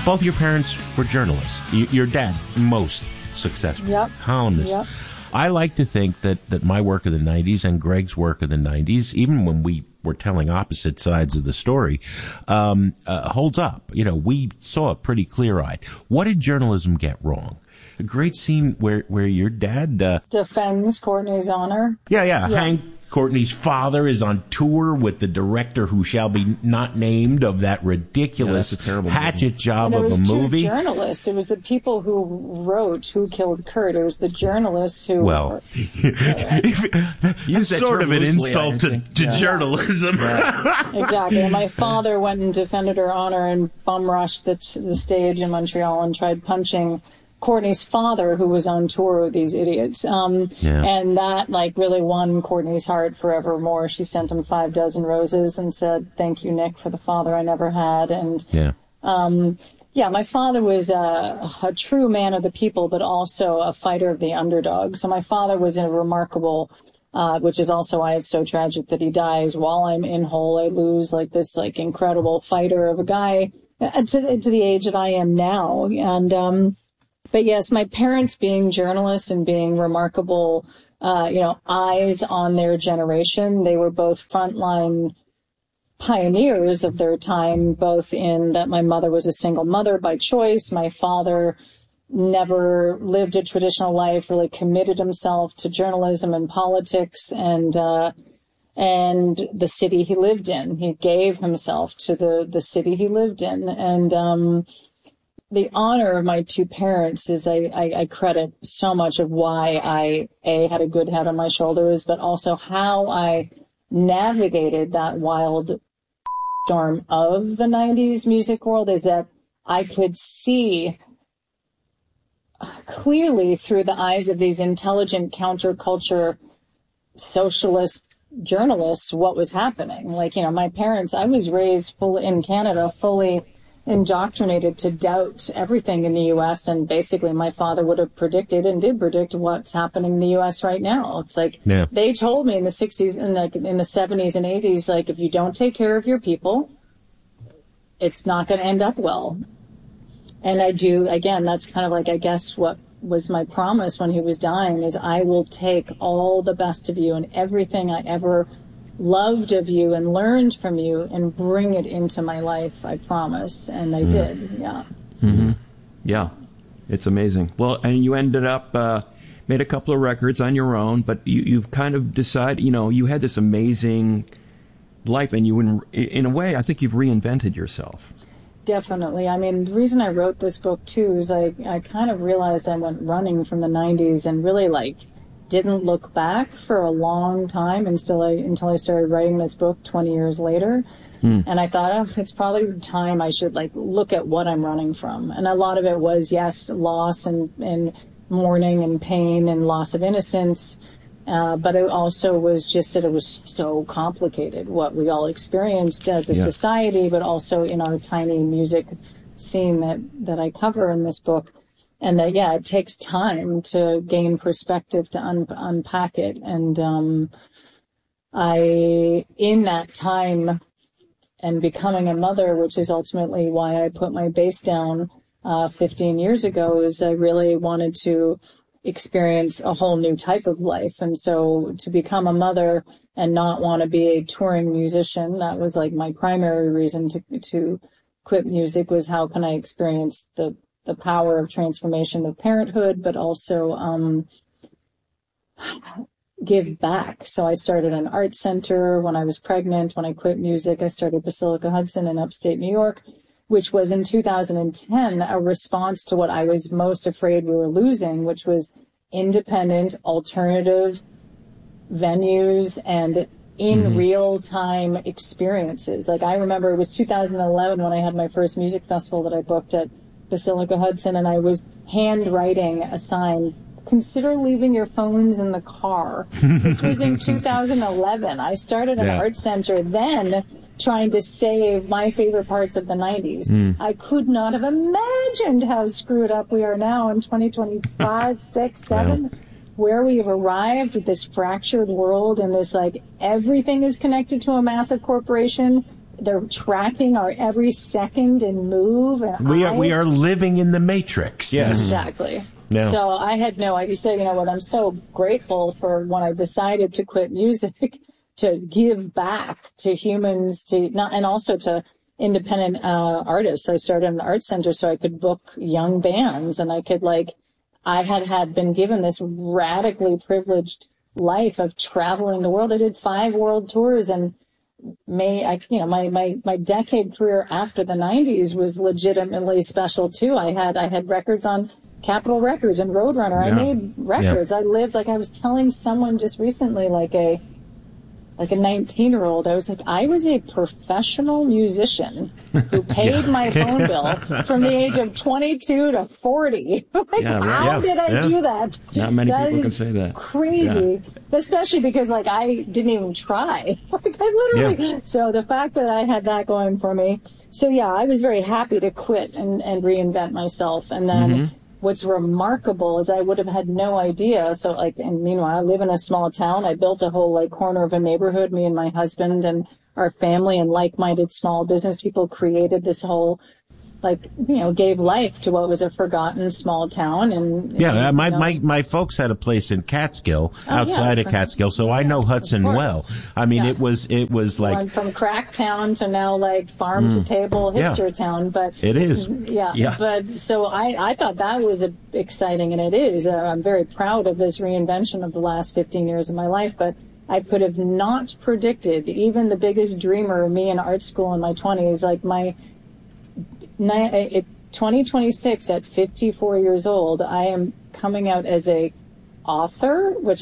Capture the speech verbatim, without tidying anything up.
Both your parents were journalists. Y- your dad, most successful yep. columnist. Yep. I like to think that, that my work of the nineties and Greg's work of the nineties, even when we were telling opposite sides of the story, um, uh, holds up. You know, we saw it pretty clear-eyed. What did journalism get wrong? A great scene where, where your dad... Uh, defends Courtney's honor. Yeah, yeah, yeah. Hank, Courtney's father, is on tour with the director who shall be not named of that ridiculous yeah, terrible hatchet movie. job and of a movie. It was two journalists. It was the people who wrote Who Killed Kurt. It was the journalists who... Well, were, that's sort of an loosely, insult to, to yeah. journalism. Yeah. Exactly. And my father went and defended her honor and bum rushed the, the stage in Montreal and tried punching Courtney's father, who was on tour with these idiots. Um, yeah. And that, like, really won Courtney's heart forevermore. She sent him five dozen roses and said, thank you, Nick, for the father I never had. And, yeah, um, yeah my father was a, a true man of the people, but also a fighter of the underdog. So my father was a remarkable, uh, which is also why it's so tragic that he dies while I'm in Hull. I lose, like, this, like, incredible fighter of a guy uh, to, to the age that I am now. And, um, But yes, my parents being journalists and being remarkable, uh, you know, eyes on their generation, they were both frontline pioneers of their time, both in that my mother was a single mother by choice. My father never lived a traditional life, really committed himself to journalism and politics and, uh, and the city he lived in. He gave himself to the, the city he lived in. And, um, the honor of my two parents is I, I, I credit so much of why I, A, had a good head on my shoulders, but also how I navigated that wild storm of the nineties music world is that I could see clearly through the eyes of these intelligent counterculture socialist journalists what was happening. Like, you know, my parents, I was raised full in Canada, fully indoctrinated to doubt everything in the U S, and basically my father would have predicted and did predict what's happening in the U S right now. It's like yeah. they told me in the sixties and the, in the seventies and eighties, like, if you don't take care of your people, it's not going to end up well. And I do, again, that's kind of like, I guess what was my promise when he was dying is I will take all the best of you and everything I ever loved of you and learned from you and bring it into my life, I promise. And I mm. did, yeah. Mm-hmm. Yeah, it's amazing. Well, and you ended up, uh, made a couple of records on your own, but you, you've kind of decided, you know, you had this amazing life, and you, in, in a way, I think you've reinvented yourself. Definitely. I mean, the reason I wrote this book, too, is I, I kind of realized I went running from the nineties and really, like, didn't look back for a long time until I until I started writing this book twenty years later. Mm. And I thought, oh, it's probably time I should like look at what I'm running from. And a lot of it was, yes, loss and, and mourning and pain and loss of innocence. Uh, but it also was just that it was so complicated what we all experienced as a yeah. society, but also in our tiny music scene that, that I cover in this book. And that, yeah, it takes time to gain perspective, to un- unpack it. And um, I, in that time and becoming a mother, which is ultimately why I put my bass down uh, fifteen years ago, is I really wanted to experience a whole new type of life. And so to become a mother and not want to be a touring musician, that was like my primary reason to, to quit music, was how can I experience the the power of transformation of parenthood, but also um, give back. So I started an art center when I was pregnant. When I quit music, I started Basilica Hudson in upstate New York, which was in two thousand ten a response to what I was most afraid we were losing, which was independent, alternative venues and in mm-hmm. real time experiences. Like I remember it was two thousand eleven when I had my first music festival that I booked at Basilica Hudson, and I was handwriting a sign, consider leaving your phones in the car. This was in two thousand eleven. I started an yeah. art center then trying to save my favorite parts of the nineties. Mm. I could not have imagined how screwed up we are now in twenty twenty-five, six, seven, yeah. where we have arrived with this fractured world and this, like, everything is connected to a massive corporation. they're tracking our every second and move. And We I, are we are living in the Matrix. Yes. Exactly. Yeah. So I had no idea. So, you know what, I'm so grateful for when I decided to quit music to give back to humans, to not, and also to independent uh, artists. I started an art center so I could book young bands, and I could like, I had had been given this radically privileged life of traveling the world. I did five world tours, and may I, you know, my, my, my decade career after the nineties was legitimately special too. I had, I had records on Capitol Records and Roadrunner. Yeah. I made records. Yeah. I lived, like I was telling someone just recently, like a, like a nineteen year old, I was like, I was a professional musician who paid my phone bill from the age of twenty-two to forty. Like, Yeah, right. how Yeah, did I yeah. do that? Not many That people can is say that. Crazy. Especially because like I didn't even try. Like I literally, Yeah. so the fact that I had that going for me. So yeah, I was very happy to quit and, and reinvent myself. And then Mm-hmm. what's remarkable is I would have had no idea. So like, and meanwhile, I live in a small town. I built a whole like corner of a neighborhood. Me and my husband and our family and like-minded small business people created this whole, like, you know, gave life to what was a forgotten small town. And Yeah, and, my, you know, my my folks had a place in Catskill, outside yeah. of Catskill, so I know Yes, of Hudson course. well. I mean, Yeah. it was it was like Went from crack town to now like farm to table Yeah. hipster town. But it is. yeah, Yeah. but so I, I thought that was a, exciting, and it is. Uh, I'm very proud of this reinvention of the last fifteen years of my life, but I could have not predicted, even the biggest dreamer of me in art school in my twenties, like my, ni- it, twenty twenty-six at fifty-four years old, I am coming out as a author, which